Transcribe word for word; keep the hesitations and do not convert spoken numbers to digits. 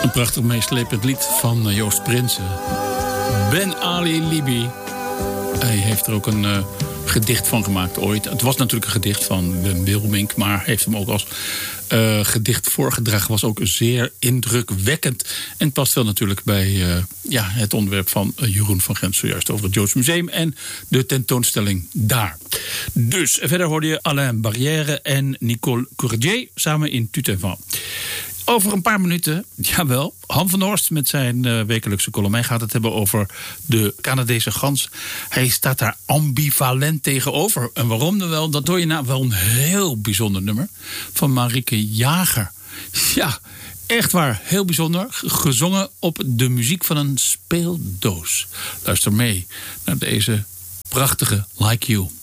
Een prachtig meeslepend lied van Joost Prinsen. Ben Ali Libi. Hij heeft er ook een uh, gedicht van gemaakt ooit. Het was natuurlijk een gedicht van Wim Wilmink, maar heeft hem ook als uh, gedicht voorgedragen. Was ook zeer indrukwekkend. En past wel natuurlijk bij uh, ja, het onderwerp van uh, Jeroen van Gent zojuist over het Joods Museum en de tentoonstelling daar. Dus verder hoorde je Alain Barrière en Nicole Courdier samen in Tu t'en vas. Over een paar minuten, jawel, Han van der Horst met zijn uh, wekelijkse column. Hij gaat het hebben over de Canadese gans. Hij staat daar ambivalent tegenover. En waarom dan wel? Dat hoor je nou wel een heel bijzonder nummer van Marieke Jager. Ja, echt waar, heel bijzonder. Gezongen op de muziek van een speeldoos. Luister mee naar deze prachtige Like You.